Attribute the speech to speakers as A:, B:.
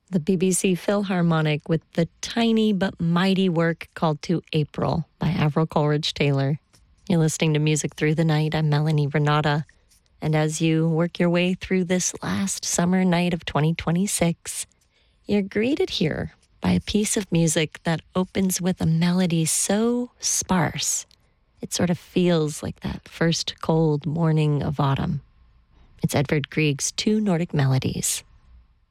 A: the BBC Philharmonic with the tiny but mighty work called To April by Avril Coleridge-Taylor. You're listening to Music Through the Night. I'm Melanie Renata. And as you work your way through this last summer night of 2026, you're greeted here by a piece of music that opens with a melody so sparse, it sort of feels like that first cold morning of autumn. It's Edvard Grieg's Two Nordic Melodies.